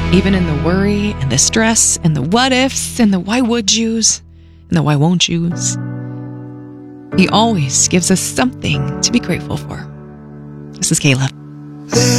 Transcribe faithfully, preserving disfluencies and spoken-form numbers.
Even in the worry and the stress and the what ifs and the why would yous and the why won't yous, He always gives us something to be grateful for. This is Kayla.